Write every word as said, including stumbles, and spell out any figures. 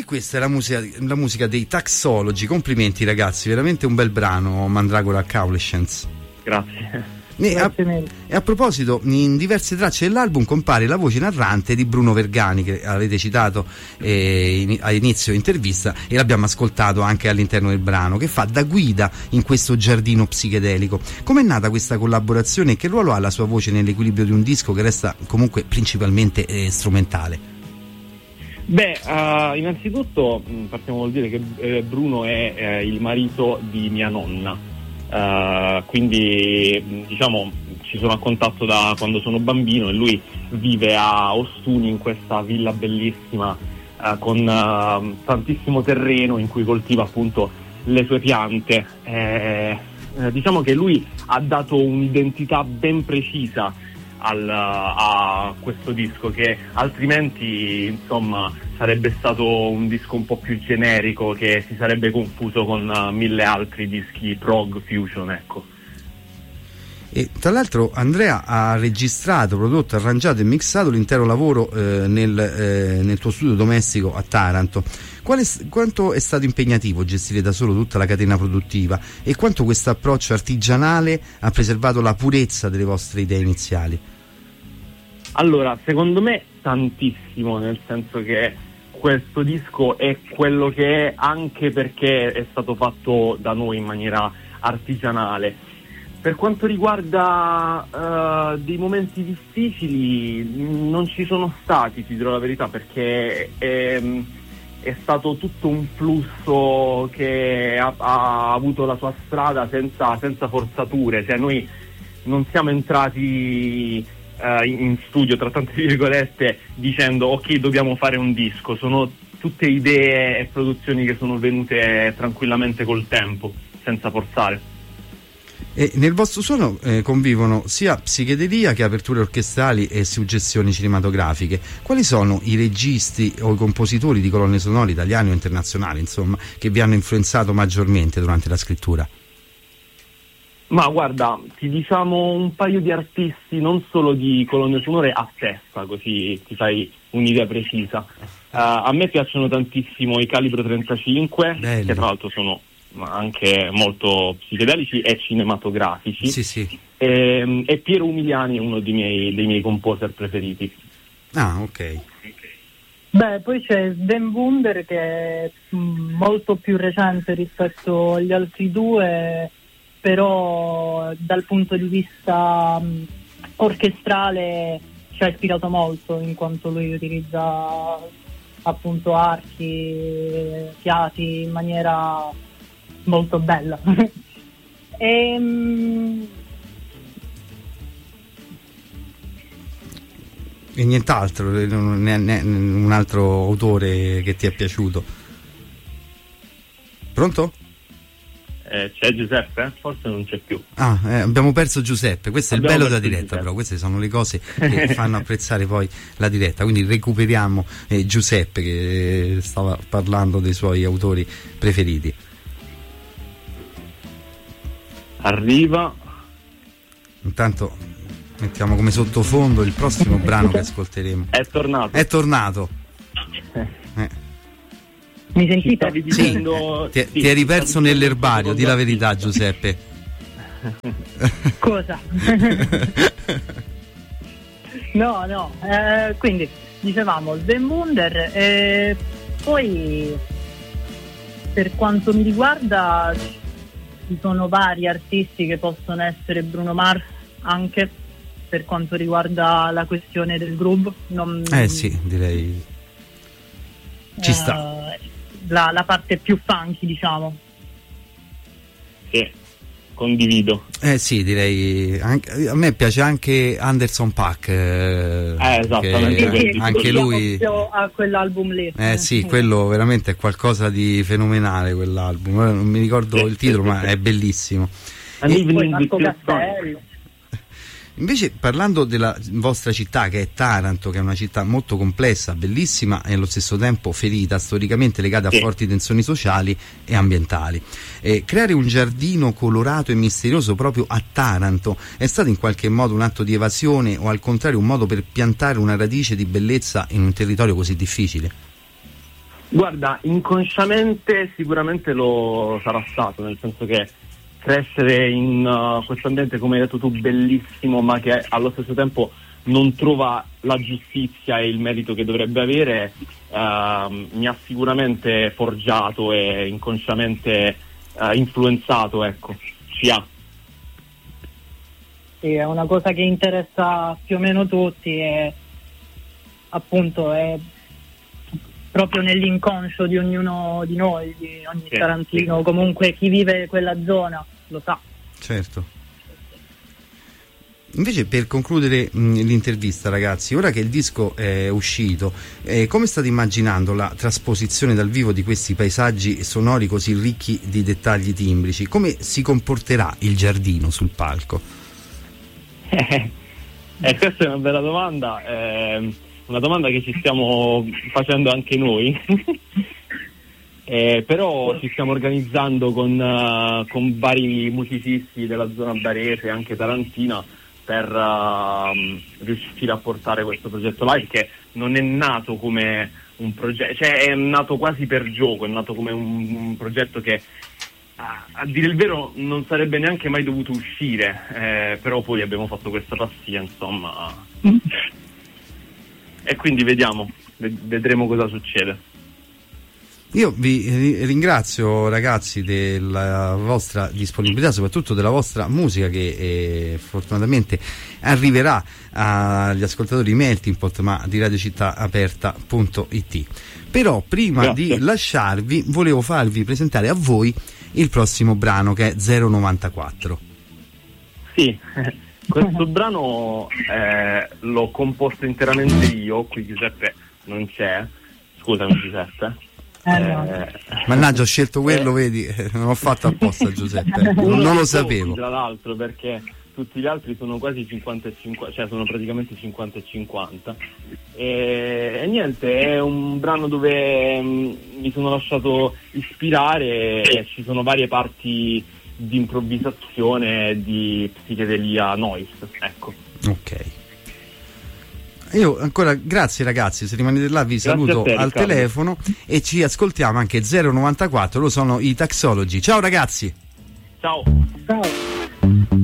questa è la musica, la musica dei Taxology. Complimenti ragazzi, veramente un bel brano, Mandragora Caulescence. Grazie. E a, e a proposito, in diverse tracce dell'album compare la voce narrante di Bruno Vergani, che avete citato eh, in, all'inizio intervista, e l'abbiamo ascoltato anche all'interno del brano, che fa da guida in questo giardino psichedelico. Com'è nata questa collaborazione e che ruolo ha la sua voce nell'equilibrio di un disco che resta comunque principalmente eh, strumentale? Beh, uh, innanzitutto partiamo vuol dire che eh, Bruno è eh, il marito di mia nonna. Uh, quindi diciamo ci sono a contatto da quando sono bambino e lui vive a Ostuni, in questa villa bellissima uh, con uh, tantissimo terreno in cui coltiva appunto le sue piante. Eh, eh, diciamo che lui ha dato un'identità ben precisa al, a questo disco, che altrimenti insomma sarebbe stato un disco un po' più generico che si sarebbe confuso con uh, mille altri dischi prog fusion, ecco. E tra l'altro Andrea ha registrato, prodotto, arrangiato e mixato l'intero lavoro eh, nel, eh, nel tuo studio domestico a Taranto. Qual è, quanto è stato impegnativo gestire da solo tutta la catena produttiva e quanto questo approccio artigianale ha preservato la purezza delle vostre idee iniziali? Allora, secondo me tantissimo, nel senso che questo disco è quello che è anche perché è stato fatto da noi in maniera artigianale. Per quanto riguarda uh, dei momenti difficili, non ci sono stati, ti dirò la verità, perché è, è stato tutto un flusso che ha, ha avuto la sua strada senza, senza forzature. Cioè noi non siamo entrati uh, in, in studio, tra tante virgolette, dicendo ok, dobbiamo fare un disco. Sono tutte idee e produzioni che sono venute tranquillamente col tempo, senza forzare. E nel vostro suono eh, convivono sia psichedelia che aperture orchestrali e suggestioni cinematografiche. Quali sono i registi o i compositori di colonne sonore italiani o internazionali, insomma, che vi hanno influenzato maggiormente durante la scrittura? Ma guarda, ti diciamo un paio di artisti, non solo di colonne sonore, a testa, così ti fai un'idea precisa. Uh, a me piacciono tantissimo i Calibro trentacinque, Belli. Che tra l'altro sono anche molto psichedelici e cinematografici. Sì, sì. E, e Piero Umiliani è uno dei miei, dei miei composer preferiti. Ah, ok. Beh, poi c'è Sven Wunder, che è molto più recente rispetto agli altri due, però dal punto di vista um, orchestrale ci ha ispirato molto, in quanto lui utilizza appunto archi, fiati in maniera molto bella. e, um... e nient'altro, ne, ne, un altro autore che ti è piaciuto? Pronto? Eh, c'è Giuseppe? Forse non c'è più. Ah, eh, abbiamo perso Giuseppe. Questo abbiamo è il bello della diretta, Giuseppe. Però queste sono le cose che fanno apprezzare poi la diretta. Quindi recuperiamo eh, Giuseppe, che stava parlando dei suoi autori preferiti. Arriva. Intanto mettiamo come sottofondo il prossimo brano che ascolteremo. È tornato. È tornato. Eh. Mi sentite? Sì, dicendo... ti, sì, ti eri perso nell'erbario, di la verità, Giuseppe. Cosa? no, no, eh, quindi dicevamo Sven Wunder, e poi per quanto mi riguarda ci sono vari artisti che possono essere Bruno Mars, anche per quanto riguarda la questione del groove. Non, eh sì, direi ci eh, sta. La, la parte più funky, diciamo. Sì, condivido. Eh sì, direi anche, a me piace anche Anderson .Paak, eh, eh, esattamente, che, anche lui a quell'album lì. Eh sì, quello veramente è qualcosa di fenomenale, quell'album. Non mi ricordo il titolo, ma è bellissimo. E poi Marco Castello. Invece, parlando della vostra città, che è Taranto, che è una città molto complessa, bellissima e allo stesso tempo ferita, storicamente legata a sì. forti tensioni sociali e ambientali, eh, creare un giardino colorato e misterioso proprio a Taranto è stato in qualche modo un atto di evasione o al contrario un modo per piantare una radice di bellezza in un territorio così difficile? Guarda, inconsciamente sicuramente lo sarà stato, nel senso che crescere in uh, questo ambiente, come hai detto tu, bellissimo, ma che allo stesso tempo non trova la giustizia e il merito che dovrebbe avere, uh, mi ha sicuramente forgiato e inconsciamente uh, influenzato, ecco, ci ha. Sì, è una cosa che interessa più o meno tutti e appunto è proprio nell'inconscio di ognuno di noi, di ogni sì, tarantino, sì. Comunque chi vive quella zona lo sa. Certo. Invece, per concludere mh, l'intervista, ragazzi, ora che il disco è uscito, eh, come state immaginando la trasposizione dal vivo di questi paesaggi sonori così ricchi di dettagli timbrici? Come si comporterà il giardino sul palco? Eh, eh, questa è una bella domanda, eh, una domanda che ci stiamo facendo anche noi, eh, però ci stiamo organizzando con, uh, con vari musicisti della zona barese e anche tarantina per uh, riuscire a portare questo progetto live, che non è nato come un progetto, cioè è nato quasi per gioco, è nato come un, un progetto che a dire il vero non sarebbe neanche mai dovuto uscire, eh, però poi abbiamo fatto questa pazzia, insomma, e quindi vediamo, vedremo cosa succede. Io vi ringrazio, ragazzi, della vostra disponibilità, soprattutto della vostra musica che eh, fortunatamente arriverà agli ascoltatori di Melting Pot, ma di radio città aperta punto it. Però prima Grazie. di lasciarvi volevo farvi presentare a voi il prossimo brano, che è zero novantaquattro. Sì, questo brano eh, l'ho composto interamente io, qui Giuseppe non c'è, scusami Giuseppe. Eh, no. Eh, Mannaggia, ho scelto quello, eh, vedi, non l'ho fatto apposta, Giuseppe, non lo sapevo. Tra l'altro, perché tutti gli altri sono quasi cinquanta e cinquanta, cioè sono praticamente cinquanta e cinquanta. E, e niente, è un brano dove mh, mi sono lasciato ispirare e ci sono varie parti di improvvisazione e di psichedelia noise, ecco. Ok. Io ancora grazie, ragazzi, se rimanete là vi Grazie saluto a te, al Riccardo. telefono e ci ascoltiamo anche zero novantaquattro, lo sono i Taxology. Ciao ragazzi. Ciao. Ciao.